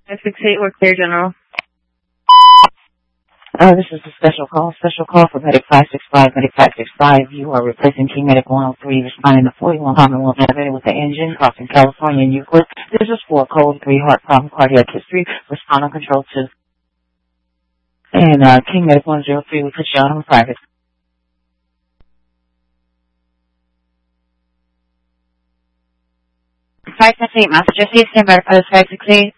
568, we're clear, General. This is a special call for Medic 565, Medic 565. You are replacing Team Medic 103, responding to 41 Commonwealth Avenue with the engine, crossing California and Euclid. This is for code 3, heart problem, cardiac history, respond on control 2. And Team Medic 103, we put you on private. 568, Massachusetts, stand by for 568.